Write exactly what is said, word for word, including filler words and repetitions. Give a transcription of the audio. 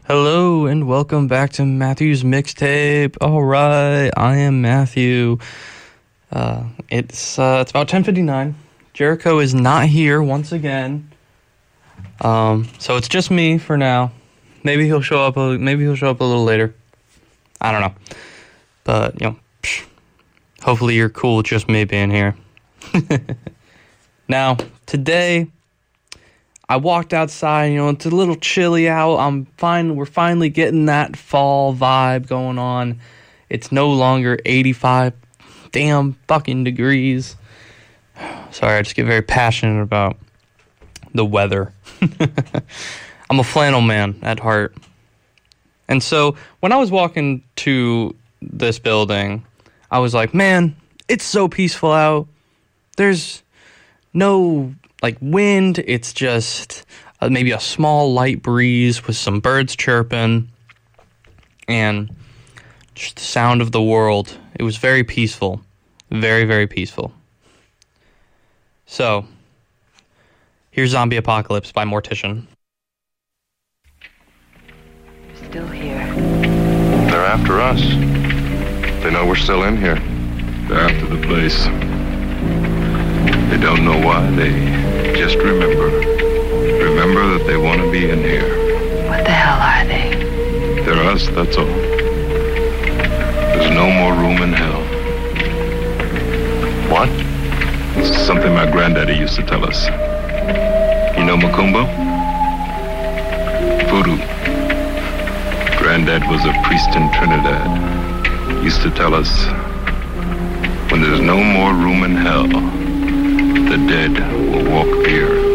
Hello and welcome back to Matthew's Mixtape. All right, I am Matthew. Uh, it's uh, it's about ten fifty-nine. Jericho is not here once again. Um, so it's just me for now. Maybe he'll show up. A, maybe he'll show up a little later. I don't know. But you know, psh, hopefully you're cool with just me being here. Now today, I walked outside, you know, it's a little chilly out. I'm fine. We're finally getting that fall vibe going on. It's no longer eighty-five damn fucking degrees. Sorry, I just get very passionate about the weather. I'm a flannel man at heart. And so when I was walking to this building, I was like, man, it's so peaceful out. There's no like wind, it's just uh, maybe a small light breeze with some birds chirping and just the sound of the world. It was very peaceful, very, very peaceful. So, here's Zombie Apocalypse by Mortician. Still here. They're after us. They know we're still in here. They're after the place. They don't know why, they just remember. Remember that they want to be in here. What the hell are they? They're us, that's all. There's no more room in hell. What? This is something my granddaddy used to tell us. You know Macumba? Voodoo. Granddad was a priest in Trinidad. He used to tell us, when there's no more room in hell, the dead will walk here.